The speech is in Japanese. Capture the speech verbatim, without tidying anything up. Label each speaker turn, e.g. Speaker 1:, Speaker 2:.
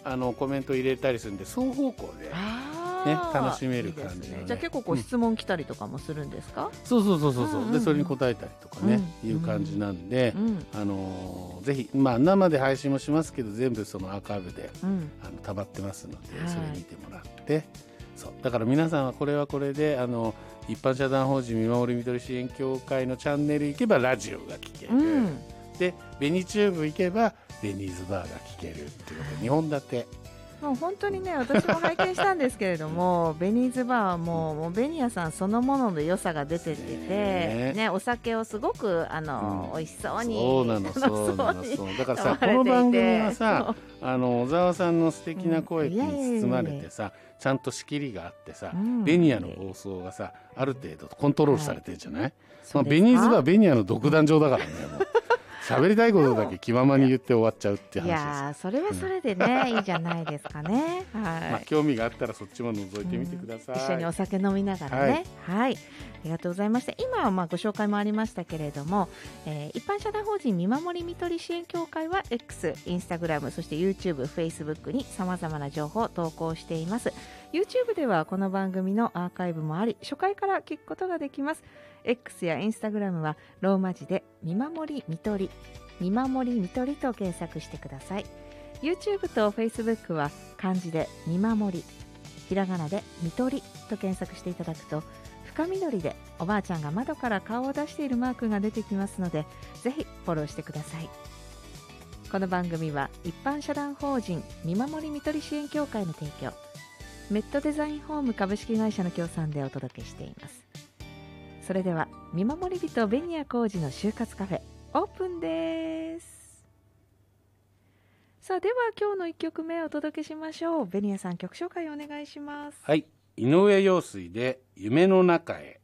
Speaker 1: あのコメント入れたりするんで双方向で、ね、楽しめる感じの、ね、
Speaker 2: いいですね。じゃあ結構こう質問来たりとかもするんですか？
Speaker 1: うん、そうそうそうそうそう、うんうんうん、でそれに答えたりとかね、うん、いう感じなんで、うん、あのー、ぜひ、まあ、生で配信もしますけど全部そのアーカイブで、うん、あの溜まってますので、はい、それ見てもらって、そうだから皆さんはこれはこれであの一般社団法人見守りみどり支援協会のチャンネル行けばラジオが聞ける、うん、でベニチューブ行けばベニーズバーが聞けるっていうことでにほん立て。
Speaker 2: もう本当にね、私も拝見したんですけれどもベニーズバーはもう、もうベニヤさんそのものの良さが出てきて、ねね、お酒をすごくあの、うん、美味しそうに
Speaker 1: そうなのそうなのそうだからさこの番組はさあの小沢さんの素敵な声に包まれてさ、うん、ちゃんと仕切りがあってさ、うん、ベニヤの放送がさある程度コントロールされてるじゃない、はい、まあ、ベニーズバーはベニヤの独壇場だからねもう喋りたいことだけ気ままに言って終わっちゃうっていう話です。い
Speaker 2: やそれはそれでね、うん、いいじゃないですかね、はい、
Speaker 1: まあ、興味があったらそっちも覗いてみてください、
Speaker 2: うん、一緒にお酒飲みながらね、はい、はい、ありがとうございました。今はまあご紹介もありましたけれども、えー、一般社団法人見守りみとり支援協会は X、インスタグラム、そして YouTube、Facebook に様々な情報を投稿しています。 YouTube ではこの番組のアーカイブもあり初回から聞くことができます。 X やインスタグラムはローマ字で見守りみとり見守りみとりと検索してください。 YouTube と Facebook は漢字で見守り、ひらがなでみとりと検索していただくと深緑でおばあちゃんが窓から顔を出しているマークが出てきますので、ぜひフォローしてください。この番組は一般社団法人見守りみとり支援協会の提供、メットデザインホーム株式会社の協賛でお届けしています。それでは見守り人ベニヤ浩二の就活カフェオープンです。さあでは今日のいっきょくめお届けしましょう。ベニヤさん曲紹介お願いします。
Speaker 1: はい、井上陽水で夢の中へ。